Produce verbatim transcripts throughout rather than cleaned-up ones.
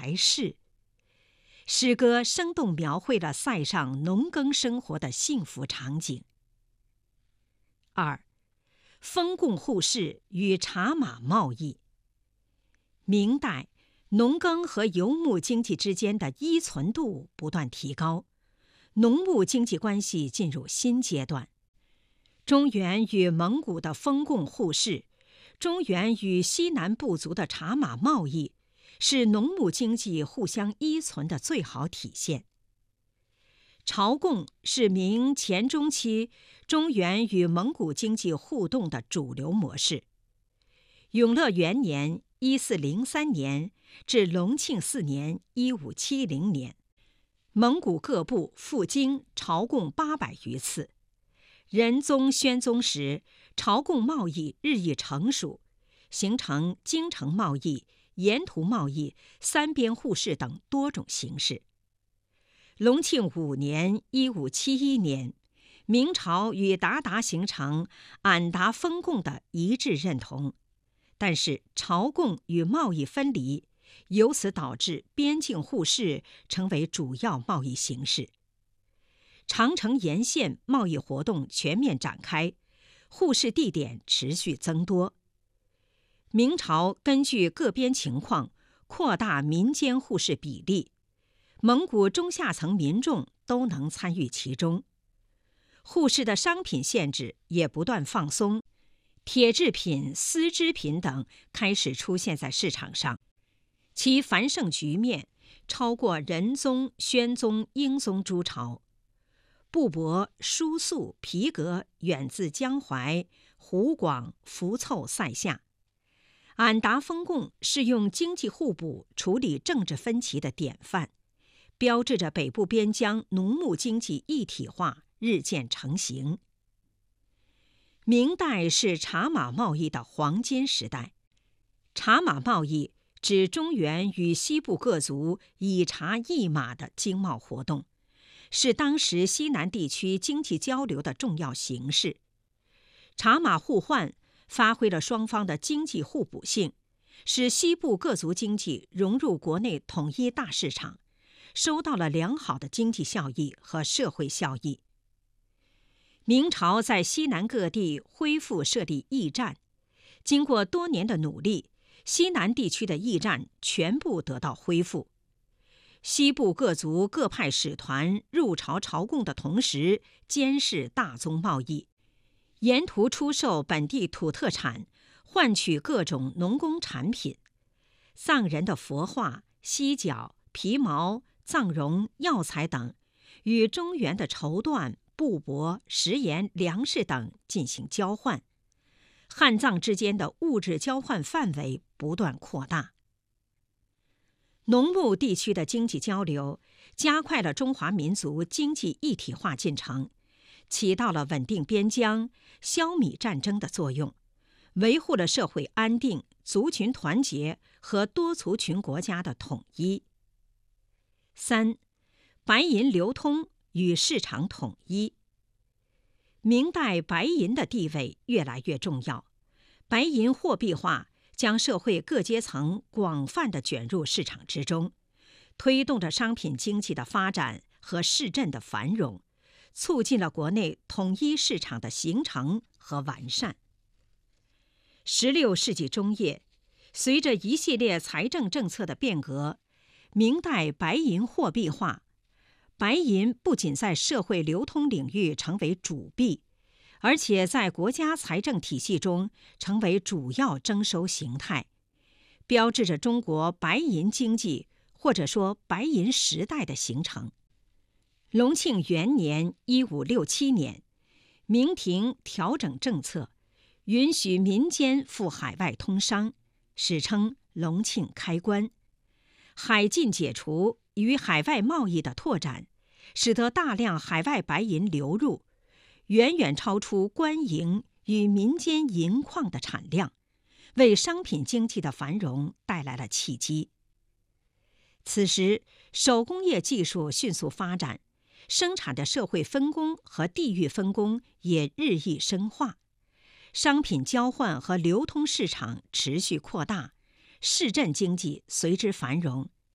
来世。诗歌生动描绘了塞上农耕生活的幸福场景。二、封贡互市与茶马贸易。明代，农耕和游牧经济之间的依存度不断提高，农牧经济关系进入新阶段。中原与蒙古的封贡互市，中原与西南部族的茶马贸易，是农牧经济互相依存的最好体现。朝贡是明前中期中原与蒙古经济互动的主流模式。永乐元年（一四零三年）至隆庆四年（一五七零年），蒙古各部赴京朝贡八百余次。仁宗、宣宗时，朝贡贸易日益成熟，形成京城贸易、沿途贸易、三边互市等多种形式。隆庆五年（一五七一年），明朝与鞑靼形成俺答封贡的一致认同，但是朝贡与贸易分离，由此导致边境互市成为主要贸易形式。长城沿线贸易活动全面展开，互市地点持续增多。明朝根据各边情况扩大民间互市比例，蒙古中下层民众都能参与其中。互市的商品限制也不断放松，铁制品、丝织品等开始出现在市场上，其繁盛局面超过仁宗、宣宗、英宗诸朝。布帛、书素、皮革远自江淮、湖广、福凑、塞下。俺答封贡是用经济互补处理政治分歧的典范，标志着北部边疆农牧经济一体化日渐成型。明代是茶马贸易的黄金时代。茶马贸易指中原与西部各族以茶易马的经贸活动，是当时西南地区经济交流的重要形式。茶马互换发挥了双方的经济互补性，使西部各族经济融入国内统一大市场，收到了良好的经济效益和社会效益。明朝在西南各地恢复设立驿站，经过多年的努力，西南地区的驿站全部得到恢复。西部各族各派使团入朝朝贡的同时，监视大宗贸易，沿途出售本地土特产，换取各种农工产品。藏人的佛画、犀角、皮毛、藏绒、药材等，与中原的绸缎、布帛、食盐、粮食等进行交换。汉藏之间的物质交换范围不断扩大。农牧地区的经济交流加快了中华民族经济一体化进程，起到了稳定边疆、消弭战争的作用，维护了社会安定、族群团结和多族群国家的统一。三、白银流通与市场统一。明代白银的地位越来越重要，白银货币化将社会各阶层广泛地卷入市场之中，推动着商品经济的发展和市镇的繁荣，促进了国内统一市场的形成和完善。十六世纪中叶，随着一系列财政政策的变革，明代白银货币化，白银不仅在社会流通领域成为主币，而且在国家财政体系中成为主要征收形态，标志着中国白银经济或者说白银时代的形成。隆庆元年（一五六七年），明廷调整政策，允许民间赴海外通商，史称隆庆开关。海禁解除与海外贸易的拓展，使得大量海外白银流入，远远超出官营与民间银矿的产量，为商品经济的繁荣带来了契机。此时，手工业技术迅速发展，生产的社会分工和地域分工也日益深化，商品交换和流通市场持续扩大，市镇经济随之繁荣。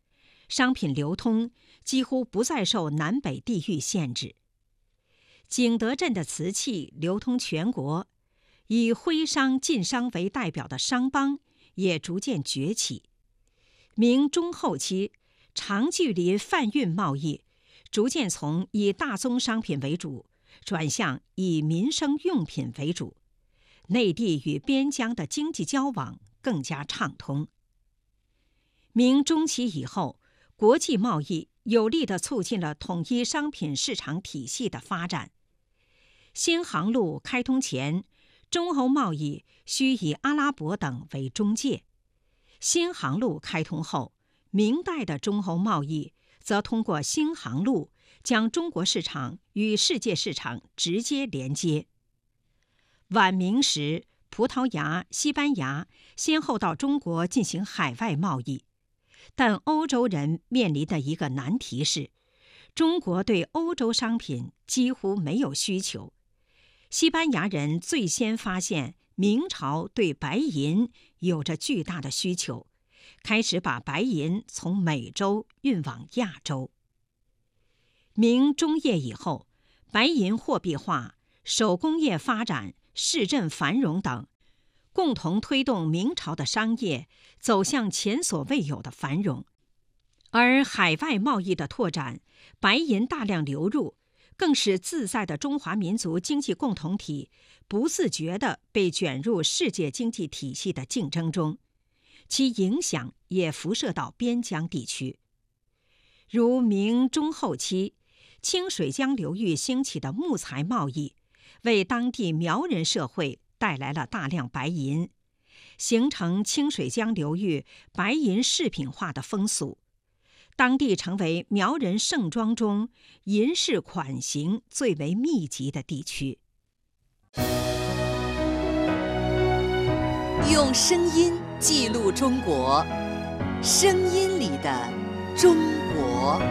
商品流通几乎不再受南北地域限制。景德镇的瓷器流通全国，以徽商、晋商为代表的商帮也逐渐崛起。明中后期，长距离贩运贸易逐渐从以大宗商品为主，转向以民生用品为主，内地与边疆的经济交往更加畅通。明中期以后，国际贸易有力地促进了统一商品市场体系的发展。新航路开通前，中欧贸易需以阿拉伯等为中介；新航路开通后，明代的中欧贸易则通过新航路将中国市场与世界市场直接连接。晚明时，葡萄牙、西班牙先后到中国进行海外贸易，但欧洲人面临的一个难题是，中国对欧洲商品几乎没有需求。西班牙人最先发现明朝对白银有着巨大的需求，开始把白银从美洲运往亚洲。明中叶以后，白银货币化、手工业发展、市镇繁荣等，共同推动明朝的商业走向前所未有的繁荣。而海外贸易的拓展，白银大量流入，更使自在的中华民族经济共同体不自觉地被卷入世界经济体系的竞争中，其影响也辐射到边疆地区。如明中后期，清水江流域兴起的木材贸易，为当地苗人社会带来了大量白银，形成清水江流域白银饰品化的风俗。当地成为苗人盛装中银饰款型最为密集的地区。 用声音记录中国，声音里的中国。